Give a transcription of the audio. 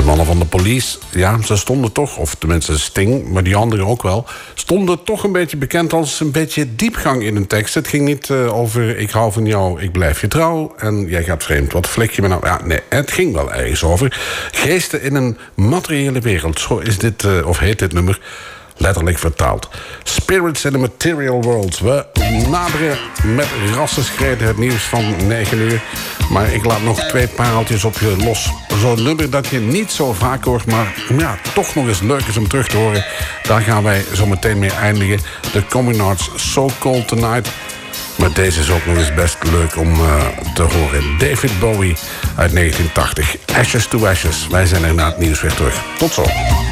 mannen van de Police, ja, ze stonden toch, of tenminste Sting, maar die anderen ook wel, stonden toch een beetje bekend als een beetje diepgang in hun tekst. Het ging niet over ik hou van jou, ik blijf je trouw en jij gaat vreemd. Wat flik je me nou? Ja, nee, het ging wel ergens over. Geesten in een materiële wereld, zo is dit, of heet dit nummer, letterlijk vertaald. Spirits in a Material World. We naderen met rassenschreden het nieuws van 9 uur. Maar ik laat nog 2 pareltjes op je los. Zo'n nummer dat je niet zo vaak hoort, maar ja, toch nog eens leuk is om terug te horen. Daar gaan wij zo meteen mee eindigen. The Communards, So Cold Tonight. Maar deze is ook nog eens best leuk om te horen. David Bowie uit 1980. Ashes to Ashes. Wij zijn er na het nieuws weer terug. Tot zo.